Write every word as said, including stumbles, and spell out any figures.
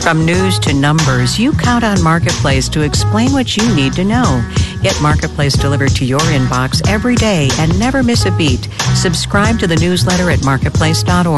From news to numbers, you count on Marketplace to explain what you need to know. Get Marketplace delivered to your inbox every day and never miss a beat. Subscribe to the newsletter at marketplace dot org.